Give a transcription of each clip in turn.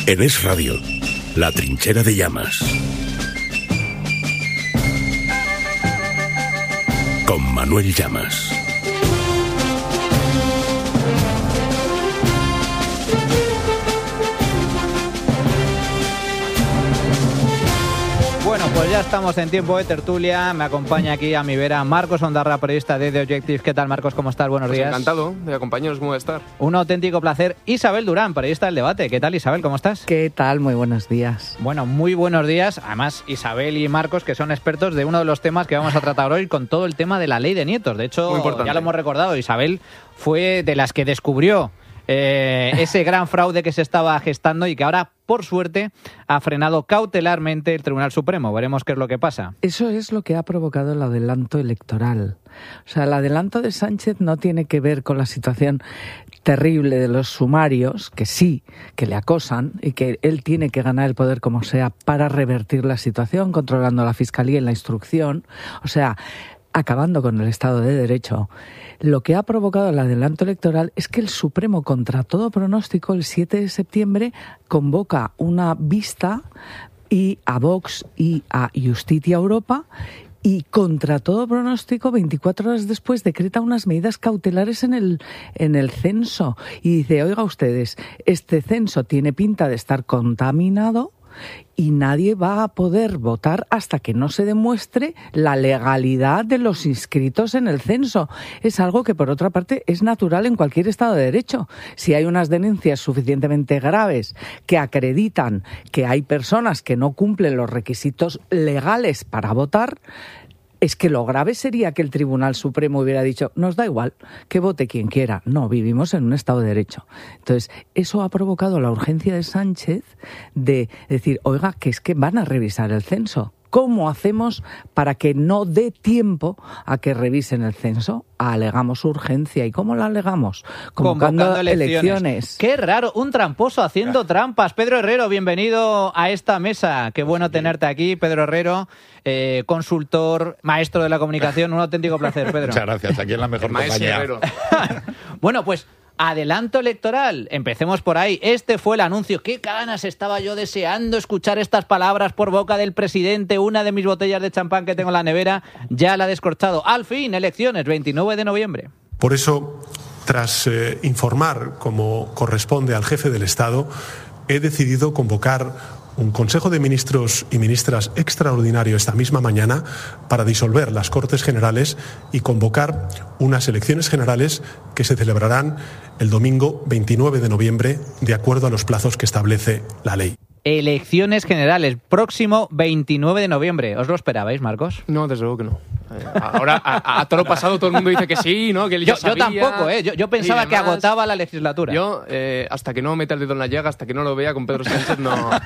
En Es Radio, La Trinchera de Llamas. Con Manuel Llamas. Bueno, pues ya estamos en tiempo de tertulia. Me acompaña aquí a mi vera Marcos Ondarra, periodista de The Objective. ¿Qué tal, Marcos? ¿Cómo estás? Buenos días. Encantado de acompañaros. ¿Cómo va a estar? Un auténtico placer. Isabel Durán, periodista del Debate. ¿Qué tal, Isabel? ¿Cómo estás? ¿Qué tal? Muy buenos días. Bueno, muy buenos días. Además, Isabel y Marcos, que son expertos de uno de los temas que vamos a tratar hoy, con todo el tema de la ley de nietos. De hecho, ya lo hemos recordado, Isabel fue de las que descubrió ese gran fraude que se estaba gestando y que ahora, por suerte, ha frenado cautelarmente el Tribunal Supremo. Veremos qué es lo que pasa. Eso es lo que ha provocado el adelanto electoral. O sea, el adelanto de Sánchez no tiene que ver con la situación terrible de los sumarios, que sí, que le acosan y que él tiene que ganar el poder como sea para revertir la situación, controlando la Fiscalía y la instrucción. O sea, acabando con el Estado de Derecho. Lo que ha provocado el adelanto electoral es que el Supremo, contra todo pronóstico, el 7 de septiembre convoca una vista y a Vox y a Justicia Europa y, contra todo pronóstico, 24 horas después decreta unas medidas cautelares en el censo y dice, oiga ustedes, este censo tiene pinta de estar contaminado y nadie va a poder votar hasta que no se demuestre la legalidad de los inscritos en el censo. Es algo que, por otra parte, es natural en cualquier Estado de Derecho. Si hay unas denuncias suficientemente graves que acreditan que hay personas que no cumplen los requisitos legales para votar, es que lo grave sería que el Tribunal Supremo hubiera dicho, nos da igual, que vote quien quiera. No, vivimos en un Estado de Derecho. Entonces, eso ha provocado la urgencia de Sánchez de decir, oiga, que es que van a revisar el censo. ¿Cómo hacemos para que no dé tiempo a que revisen el censo? Alegamos urgencia. ¿Y cómo la alegamos? Convocando elecciones. Qué raro, un tramposo haciendo trampas. Pedro Herrero, bienvenido a esta mesa. Qué bueno tenerte aquí, Pedro Herrero, consultor, maestro de la comunicación. Un auténtico placer, Pedro. Muchas gracias, aquí en la mejor compañía. Bueno, pues adelanto electoral, empecemos por ahí. Este fue el anuncio. Qué ganas estaba yo deseando escuchar estas palabras por boca del presidente. Una de mis botellas de champán que tengo en la nevera ya la ha descorchado. Al fin, elecciones, 29 de noviembre. Por eso, tras informar como corresponde al jefe del Estado, he decidido convocar un Consejo de Ministros y Ministras extraordinario esta misma mañana para disolver las Cortes Generales y convocar unas elecciones generales que se celebrarán el domingo 29 de noviembre, de acuerdo a los plazos que establece la ley. Elecciones generales, próximo 29 de noviembre. ¿Os lo esperabais, Marcos? No, desde luego que no. Ahora, a todo lo pasado, todo el mundo dice que sí, ¿no? Que él ya sabía. Yo tampoco, ¿eh? Yo pensaba que agotaba la legislatura. Yo, hasta que no meta el dedo en la llaga, hasta que no lo vea con Pedro Sánchez,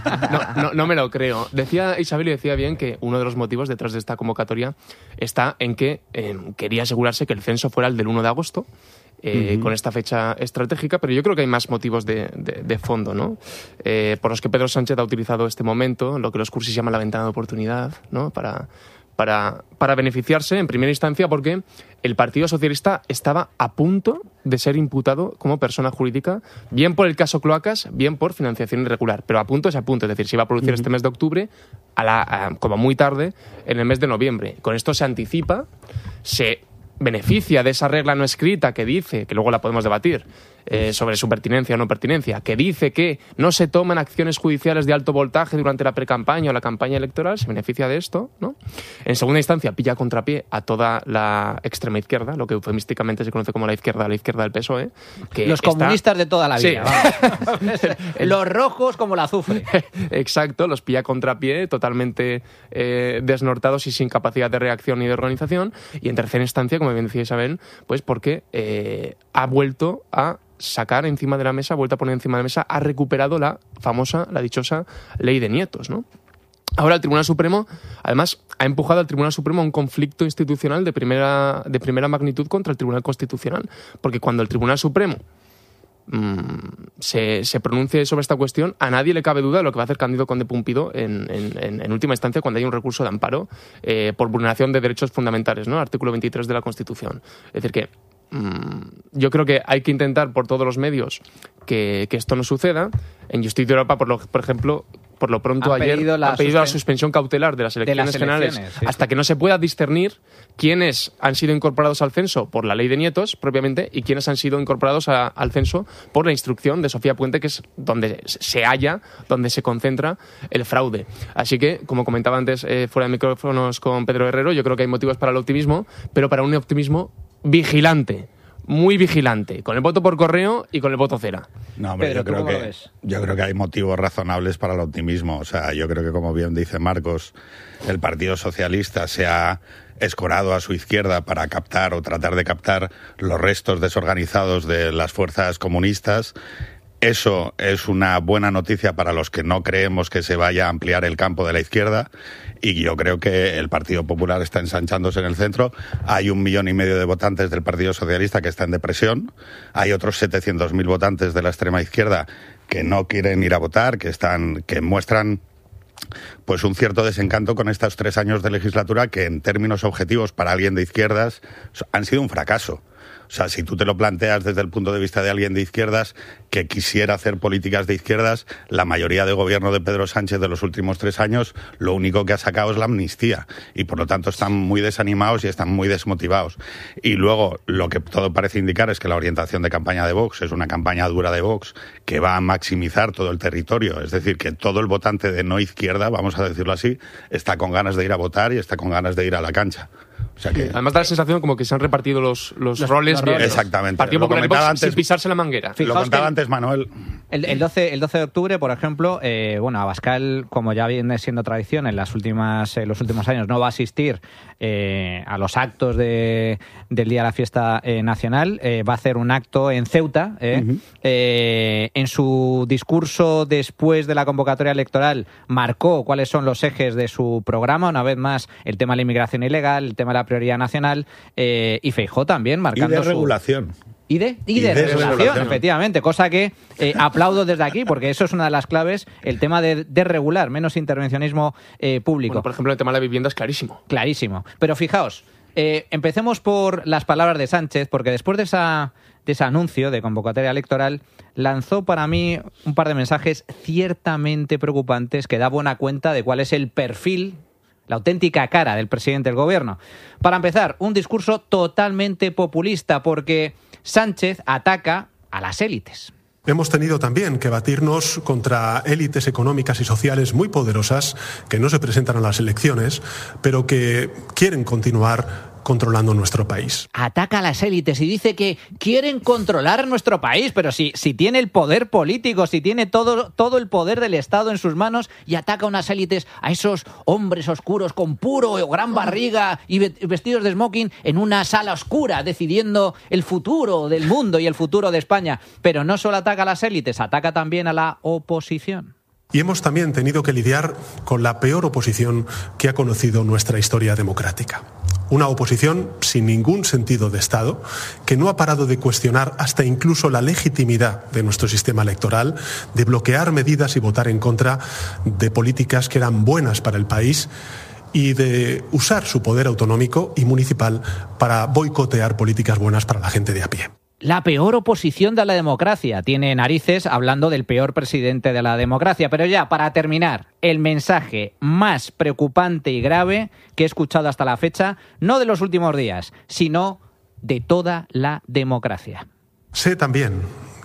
no me lo creo. Decía Isabel, y decía bien, que uno de los motivos detrás de esta convocatoria está en que quería asegurarse que el censo fuera el del 1 de agosto, con esta fecha estratégica, pero yo creo que hay más motivos de fondo, ¿no? Por los que Pedro Sánchez ha utilizado este momento, lo que los cursis llaman la ventana de oportunidad, ¿no? Para beneficiarse en primera instancia, porque el Partido Socialista estaba a punto de ser imputado como persona jurídica, bien por el caso Cloacas, bien por financiación irregular, pero a punto es a punto, es decir, se iba a producir este mes de octubre, como muy tarde, en el mes de noviembre. Con esto se anticipa, se beneficia de esa regla no escrita que dice, que luego la podemos debatir, sobre su pertinencia o no pertinencia, que dice que no se toman acciones judiciales de alto voltaje durante la precampaña o la campaña electoral, se beneficia de esto, ¿no? En segunda instancia, pilla contrapié a toda la extrema izquierda, lo que eufemísticamente se conoce como la izquierda del PSOE. Que los comunistas de toda la vida. Sí. Los rojos como el azufre. Exacto, los pilla contrapié, totalmente desnortados y sin capacidad de reacción ni de organización. Y en tercera instancia, como bien decía Isabel, pues porque ha vuelto a sacar encima de la mesa, vuelta a poner encima de la mesa, ha recuperado la dichosa ley de nietos, ¿no? Ahora el Tribunal Supremo, además, ha empujado al Tribunal Supremo a un conflicto institucional de primera magnitud contra el Tribunal Constitucional, porque cuando el Tribunal Supremo se pronuncie sobre esta cuestión, a nadie le cabe duda de lo que va a hacer Cándido Conde Pumpido en última instancia cuando haya un recurso de amparo por vulneración de derechos fundamentales, ¿no? Artículo 23 de la Constitución. Es decir que yo creo que hay que intentar por todos los medios que esto no suceda. En Justicia Europa, por ejemplo, por lo pronto ayer han pedido la suspensión cautelar de las elecciones generales hasta que no se pueda discernir quiénes han sido incorporados al censo por la ley de nietos propiamente y quiénes han sido incorporados al censo por la instrucción de Sofía Puente, que es donde donde se concentra el fraude. Así que, como comentaba antes fuera de micrófonos con Pedro Herrero, yo creo que hay motivos para el optimismo, pero para un optimismo vigilante. Muy vigilante, con el voto por correo y con el voto cera. No, hombre, Pedro, yo creo que hay motivos razonables para el optimismo. O sea, yo creo que, como bien dice Marcos, el Partido Socialista se ha escorado a su izquierda para captar o tratar de captar los restos desorganizados de las fuerzas comunistas. Eso es una buena noticia para los que no creemos que se vaya a ampliar el campo de la izquierda, y yo creo que el Partido Popular está ensanchándose en el centro. Hay 1,5 millones de votantes del Partido Socialista que está en depresión. Hay otros 700.000 votantes de la extrema izquierda que no quieren ir a votar, que muestran pues un cierto desencanto con estos 3 años de legislatura que, en términos objetivos, para alguien de izquierdas han sido un fracaso. O sea, si tú te lo planteas desde el punto de vista de alguien de izquierdas que quisiera hacer políticas de izquierdas, la mayoría de gobierno de Pedro Sánchez de los últimos 3 años lo único que ha sacado es la amnistía, y por lo tanto están muy desanimados y están muy desmotivados. Y luego lo que todo parece indicar es que la orientación de campaña de Vox es una campaña dura de Vox que va a maximizar todo el territorio. Es decir, que todo el votante de no izquierda, vamos a decirlo así, está con ganas de ir a votar y está con ganas de ir a la cancha. O sea que... Además da la sensación como que se han repartido los roles bien. Exactamente. Partido Popular y Vox sin pisarse la manguera. Lo contaba antes Manuel. El 12 de octubre, por ejemplo, Abascal, como ya viene siendo tradición en los últimos años, no va a asistir a los actos del día de la fiesta nacional. Va a hacer un acto en Ceuta. En su discurso después de la convocatoria electoral marcó cuáles son los ejes de su programa. Una vez más, el tema de la inmigración ilegal, el tema de la prioridad nacional, y Feijóo también marcando y de regulación. Y de regulación, efectivamente, cosa que aplaudo desde aquí, porque eso es una de las claves, el tema de regular, menos intervencionismo público. Bueno, por ejemplo, el tema de la vivienda es clarísimo. Clarísimo. Pero fijaos, empecemos por las palabras de Sánchez, porque después de ese anuncio de convocatoria electoral, lanzó para mí un par de mensajes ciertamente preocupantes que da buena cuenta de cuál es el perfil, la auténtica cara del presidente del gobierno. Para empezar, un discurso totalmente populista, porque Sánchez ataca a las élites. Hemos tenido también que batirnos contra élites económicas y sociales muy poderosas que no se presentan a las elecciones, pero que quieren continuar controlando nuestro país. Ataca a las élites y dice que quieren controlar nuestro país, pero si tiene el poder político, si tiene todo el poder del Estado en sus manos, y ataca a unas élites, a esos hombres oscuros con puro o gran barriga y vestidos de smoking en una sala oscura decidiendo el futuro del mundo y el futuro de España. Pero no solo ataca a las élites, ataca también a la oposición. Y hemos también tenido que lidiar con la peor oposición que ha conocido nuestra historia democrática. Una oposición sin ningún sentido de Estado, que no ha parado de cuestionar hasta incluso la legitimidad de nuestro sistema electoral, de bloquear medidas y votar en contra de políticas que eran buenas para el país, y de usar su poder autonómico y municipal para boicotear políticas buenas para la gente de a pie. La peor oposición de la democracia. Tiene narices hablando del peor presidente de la democracia. Pero ya, para terminar, el mensaje más preocupante y grave que he escuchado hasta la fecha, no de los últimos días, sino de toda la democracia. Sé también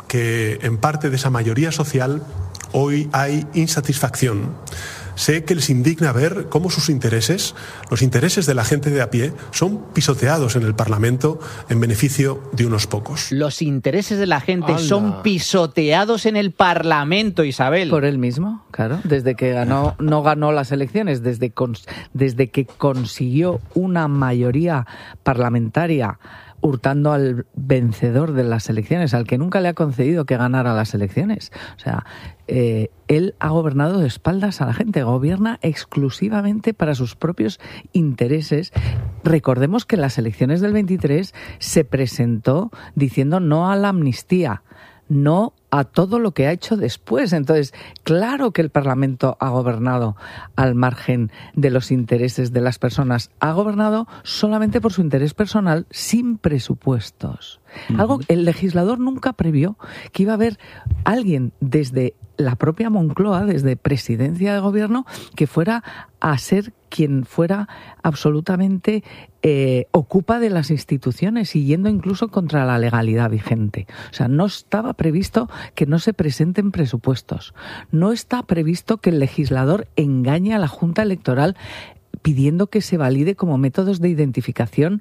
que en parte de esa mayoría social hoy hay insatisfacción. Sé que les indigna ver cómo sus intereses, los intereses de la gente de a pie, son pisoteados en el Parlamento en beneficio de unos pocos. Los intereses de la gente son pisoteados en el Parlamento, Isabel. Por él mismo, claro. Desde que no ganó las elecciones, desde que consiguió una mayoría parlamentaria hurtando al vencedor de las elecciones, al que nunca le ha concedido que ganara las elecciones. O sea, él ha gobernado de espaldas a la gente, gobierna exclusivamente para sus propios intereses. Recordemos que en las elecciones del 23 se presentó diciendo no a la amnistía, no a todo lo que ha hecho después. Entonces, claro que el Parlamento ha gobernado al margen de los intereses de las personas. Ha gobernado solamente por su interés personal, sin presupuestos. Algo el legislador nunca previó que iba a haber alguien desde la propia Moncloa, desde presidencia de gobierno, que fuera a ser quien fuera absolutamente ocupa de las instituciones y yendo incluso contra la legalidad vigente. O sea, no estaba previsto que no se presenten presupuestos. No está previsto que el legislador engañe a la Junta Electoral pidiendo que se valide como métodos de identificación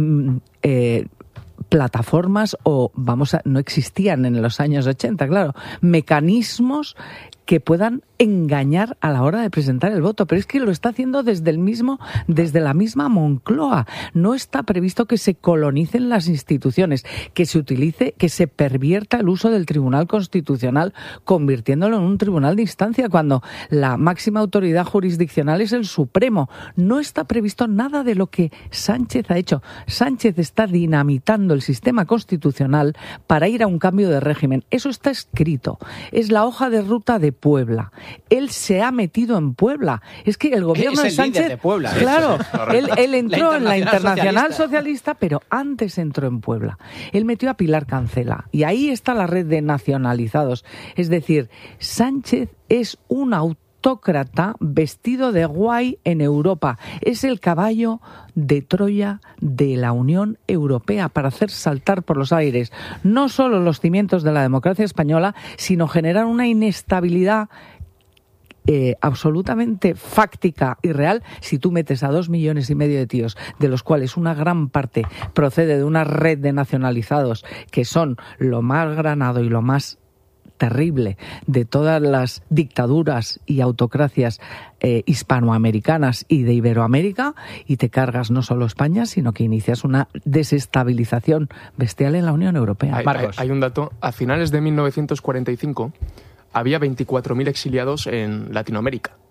plataformas no existían en los años 80, claro, mecanismos que puedan engañar a la hora de presentar el voto, pero es que lo está haciendo desde la misma Moncloa. No está previsto que se colonicen las instituciones, que se pervierta el uso del Tribunal Constitucional, convirtiéndolo en un tribunal de instancia, cuando la máxima autoridad jurisdiccional es el Supremo. No está previsto nada de lo que Sánchez ha hecho. Sánchez está dinamitando el sistema constitucional para ir a un cambio de régimen. Eso está escrito. Es la hoja de ruta de Puebla. Él se ha metido en Puebla. Es que el gobierno de Sánchez... de Puebla. Claro, él entró en la Internacional Socialista, pero antes entró en Puebla. Él metió a Pilar Cancela. Y ahí está la red de nacionalizados. Es decir, Sánchez es un autócrata vestido de guay en Europa. Es el caballo de Troya de la Unión Europea para hacer saltar por los aires no solo los cimientos de la democracia española, sino generar una inestabilidad absolutamente fáctica y real. Si tú metes a 2,5 millones de tíos, de los cuales una gran parte procede de una red de nacionalizados que son lo más granado y lo más terrible de todas las dictaduras y autocracias hispanoamericanas y de Iberoamérica, y te cargas no solo España, sino que inicias una desestabilización bestial en la Unión Europea. Hay un dato. A finales de 1945 había 24.000 exiliados en Latinoamérica.